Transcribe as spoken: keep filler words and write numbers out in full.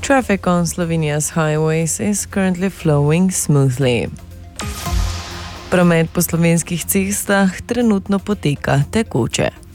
Traffic on Slovenia's highways is currently flowing smoothly. Promet po slovenskih cestah trenutno poteka tekoče.